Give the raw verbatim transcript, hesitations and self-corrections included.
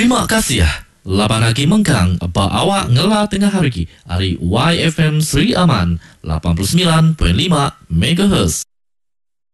Terima kasih ya. Laban lagi mengkang apa awak ngela tengah hari ki. Ari Y F M Sri Aman lapan puluh sembilan perpuluhan lima megahertz.